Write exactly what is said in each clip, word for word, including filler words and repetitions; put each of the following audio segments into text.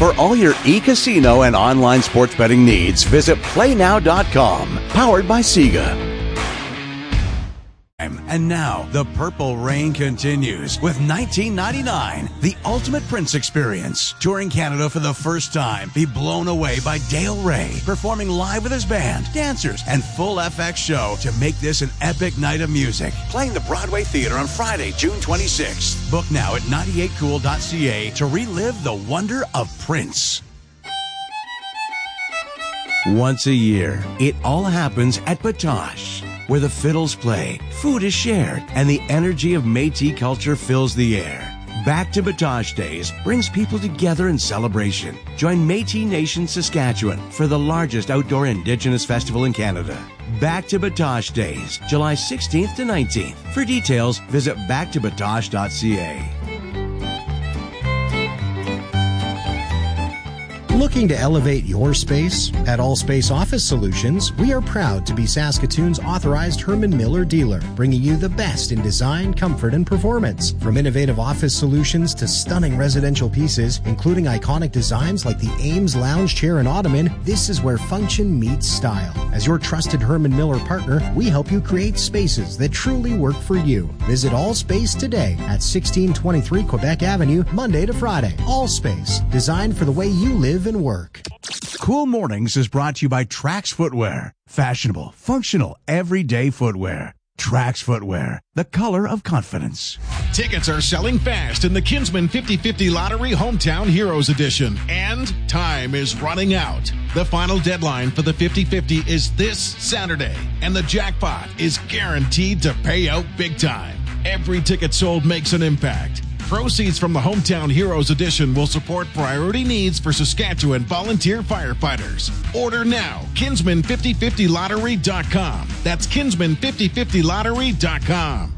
For all your e-casino and online sports betting needs, visit play now dot com. Powered by Sega. And now, the Purple Rain continues with nineteen ninety-nine, the ultimate Prince experience. Touring Canada for the first time, be blown away by Dale Ray, performing live with his band, dancers, and full F X show to make this an epic night of music. Playing the Broadway Theatre on Friday, June twenty-sixth. Book now at ninety-eight cool dot c a to relive the wonder of Prince. Once a year, it all happens at Batoche, where the fiddles play, food is shared, and the energy of Métis culture fills the air. Back to Batoche Days brings people together in celebration. Join Métis Nation Saskatchewan for the largest outdoor Indigenous festival in Canada. Back to Batoche Days, July sixteenth to nineteenth. For details, visit back to batoche dot c a. Looking to elevate your space? At All Space Office Solutions, we are proud to be Saskatoon's authorized Herman Miller dealer, bringing you the best in design, comfort, and performance. From innovative office solutions to stunning residential pieces, including iconic designs like the Ames lounge chair and ottoman, this is where function meets style. As your trusted Herman Miller partner, we help you create spaces that truly work for you. Visit All Space today at sixteen twenty-three Quebec Avenue, Monday to Friday. All Space, designed for the way you live and work. Cool Mornings is brought to you by Trax Footwear. Fashionable, functional, everyday footwear. Trax Footwear, the color of confidence. Tickets are selling fast in the Kinsman fifty fifty Lottery Hometown Heroes Edition, and time is running out. The final deadline for the fifty fifty is this Saturday, and the jackpot is guaranteed to pay out big time. Every ticket sold makes an impact. Proceeds from the Hometown Heroes Edition will support priority needs for Saskatchewan volunteer firefighters. Order now. Kinsman fifty fifty lottery dot com. That's Kinsman fifty fifty lottery dot com.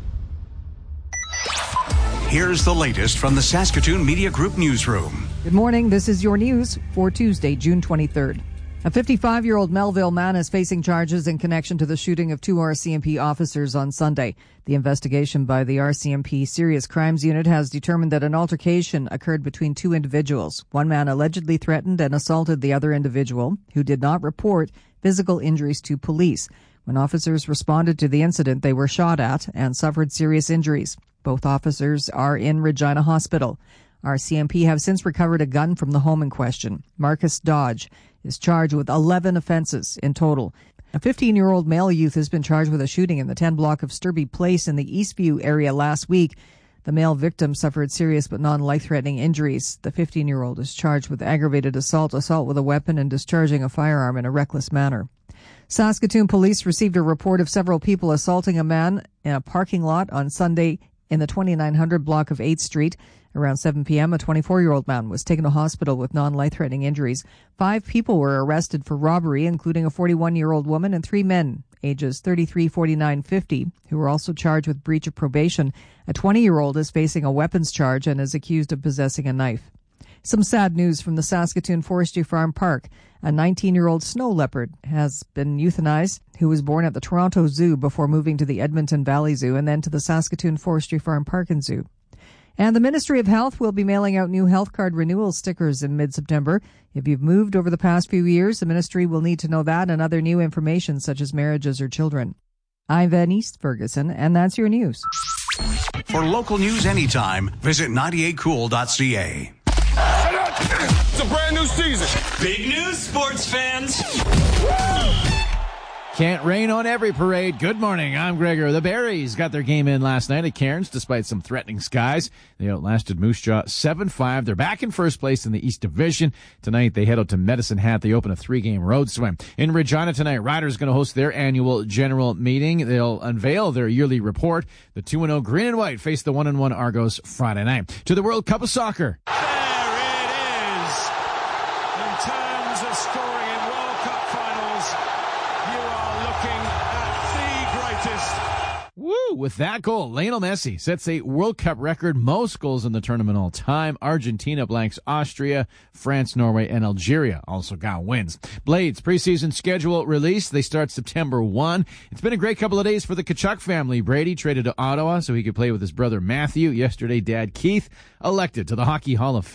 Here's the latest from the Saskatoon Media Group newsroom. Good morning. This is your news for Tuesday, June twenty-third. A fifty-five-year-old Melville man is facing charges in connection to the shooting of two R C M P officers on Sunday. The investigation by the R C M P Serious Crimes Unit has determined that an altercation occurred between two individuals. One man allegedly threatened and assaulted the other individual, who did not report physical injuries to police. When officers responded to the incident, they were shot at and suffered serious injuries. Both officers are in Regina Hospital. R C M P have since recovered a gun from the home in question. Marcus Dodge is charged with eleven offenses in total. A fifteen-year-old male youth has been charged with a shooting in the ten block of Sturby Place in the Eastview area last week. The male victim suffered serious but non-life-threatening injuries. The fifteen-year-old is charged with aggravated assault, assault with a weapon, and discharging a firearm in a reckless manner. Saskatoon police received a report of several people assaulting a man in a parking lot on Sunday in the twenty-nine hundred block of eighth Street. Around seven p.m., a twenty-four-year-old man was taken to hospital with non-life-threatening injuries. Five people were arrested for robbery, including a forty-one-year-old woman and three men, ages thirty-three, forty-nine, fifty, who were also charged with breach of probation. A twenty-year-old is facing a weapons charge and is accused of possessing a knife. Some sad news from the Saskatoon Forestry Farm Park. A nineteen-year-old snow leopard has been euthanized, who was born at the Toronto Zoo before moving to the Edmonton Valley Zoo and then to the Saskatoon Forestry Farm Park and Zoo. And the Ministry of Health will be mailing out new health card renewal stickers in mid-September. If you've moved over the past few years, the ministry will need to know that and other new information such as marriages or children. I'm Van East Ferguson, and that's your news. For local news anytime, visit ninety-eight cool dot c a. It's a brand new season. Big news, sports fans. Can't rain on every parade. Good morning. I'm Gregor. The Berries got their game in last night at Cairns despite some threatening skies. They outlasted Moose Jaw seven five. They're back in first place in the East Division. Tonight they head out to Medicine Hat. They open a three-game road swim. In Regina tonight, Riders going to host their annual general meeting. They'll unveil their yearly report. The two and oh Green and White face the one and one Argos Friday night. To the World Cup of Soccer. There it is. In terms of scoring in World Cup finals, you are looking at the greatest. Woo! With that goal, Lionel Messi sets a World Cup record, most goals in the tournament all time. Argentina blanks Austria, France, Norway, and Algeria also got wins. Blades preseason schedule released. They start September first. It's been a great couple of days for the Kachuk family. Brady traded to Ottawa so he could play with his brother Matthew. Yesterday, Dad Keith elected to the Hockey Hall of Fame.